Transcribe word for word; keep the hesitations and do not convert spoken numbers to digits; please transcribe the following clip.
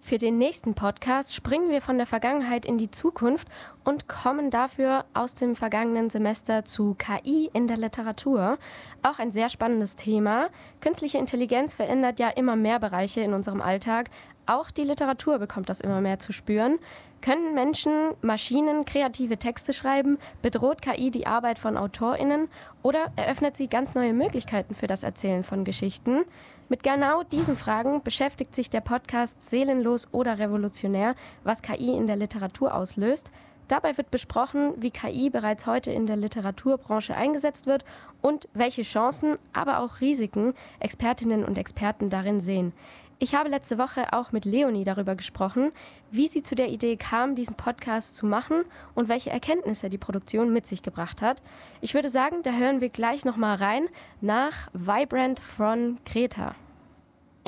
Für den nächsten Podcast springen wir von der Vergangenheit in die Zukunft und kommen dafür aus dem vergangenen Semester zu K I in der Literatur. Auch ein sehr spannendes Thema. Künstliche Intelligenz verändert ja immer mehr Bereiche in unserem Alltag. Auch die Literatur bekommt das immer mehr zu spüren. Können Menschen, Maschinen kreative Texte schreiben? Bedroht K I die Arbeit von AutorInnen? Oder eröffnet sie ganz neue Möglichkeiten für das Erzählen von Geschichten? Mit genau diesen Fragen beschäftigt sich der Podcast Seelenlos oder Revolutionär, was K I in der Literatur auslöst. Dabei wird besprochen, wie K I bereits heute in der Literaturbranche eingesetzt wird und welche Chancen, aber auch Risiken Expertinnen und Experten darin sehen. Ich habe letzte Woche auch mit Leonie darüber gesprochen, wie sie zu der Idee kam, diesen Podcast zu machen und welche Erkenntnisse die Produktion mit sich gebracht hat. Ich würde sagen, da hören wir gleich nochmal rein nach Vibrant von Greta.